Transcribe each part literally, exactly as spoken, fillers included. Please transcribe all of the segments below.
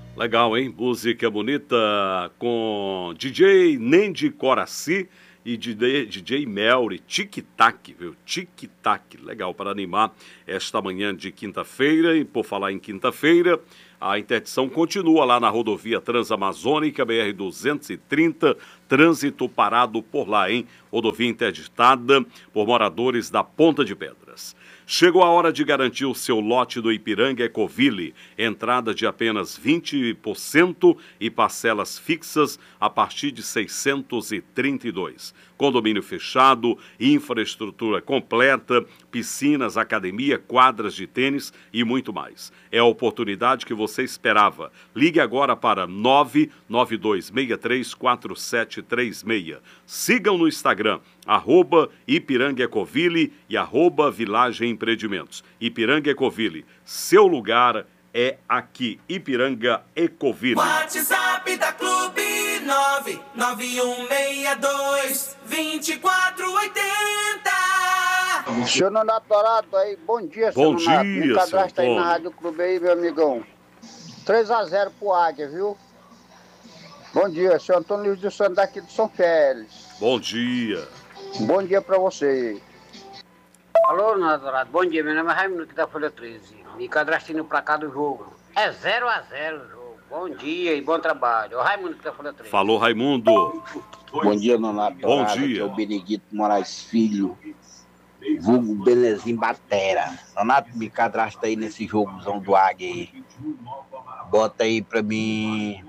Legal, hein? Música bonita com D J Nendi Coraci e D J, D J Melry, Tic Tac, viu? Tic Tac, legal, para animar esta manhã de quinta-feira. E por falar em quinta-feira, a interdição continua lá na rodovia Transamazônica, B R duzentos e trinta, trânsito parado por lá, hein? Rodovia interditada por moradores da Ponta de Pedras. Chegou a hora de garantir o seu lote do Ipiranga Ecoville. Entrada de apenas vinte por cento e parcelas fixas a partir de seiscentos e trinta e dois. Condomínio fechado, infraestrutura completa, piscinas, academia, quadras de tênis e muito mais. É a oportunidade que você esperava. Ligue agora para nove nove dois seis três quatro sete três seis. Sigam no Instagram, arroba Ipiranga Ecoville e arroba Vilagem Empreendimentos. Ipiranga Ecoville, seu lugar é aqui. Ipiranga Ecoville. WhatsApp da Clube nove nove um seis dois dois quatro oito zero. Seu Nonato Dourado aí, bom dia, Bom seu Nonato. dia, Me cadastra seu aí na Antônio. Rádio Clube aí, meu amigão. três a zero pro Águia, viu? Bom dia, seu Antônio Luiz dos Santos daqui de São Félix. Bom dia. Bom dia pra você. Alô, Nonato Dourado, bom dia, meu nome é Raimundo aqui da Folha treze. Me cadastrei no placar do jogo. É zero a zero o jogo. Bom dia e bom trabalho. O Raimundo aqui da Folha treze. Falou, Raimundo. Bom dia, Nonato Bom Dourado. dia. Aqui é o Benedito Moraes Filho, vulgo Belezinho Batera. Nonato, me cadastra aí nesse jogozão do Águia aí. Bota aí pra mim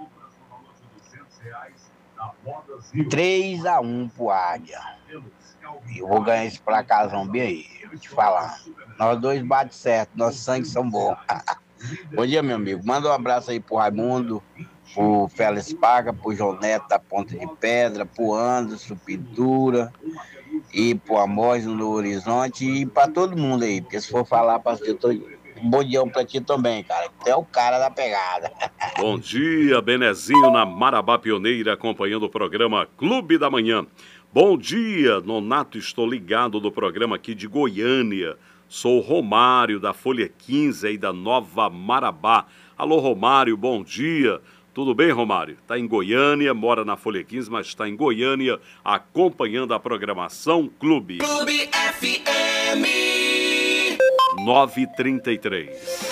três a um pro Águia. Eu vou ganhar esse placazão bem aí, vou te falar. Nós dois bate certo, nossos sangues são bons. Bom dia, meu amigo. Manda um abraço aí pro Raimundo, pro Félix Paga, pro João Neto da Ponta de Pedra, pro Anderson Pintura e pro Amós no Horizonte e pra todo mundo aí. Porque se for falar pra eu tô... um bom dia pra ti também, cara. Tu é o cara da pegada. Bom dia, Benezinho na Marabá Pioneira, acompanhando o programa Clube da Manhã. Bom dia, Nonato, estou ligado do programa aqui de Goiânia. Sou o Romário, da Folha quinze aí da Nova Marabá. Alô, Romário, bom dia. Tudo bem, Romário? Está em Goiânia, mora na Folha quinze, mas está em Goiânia, acompanhando a programação Clube. Clube F M. nove e trinta e três.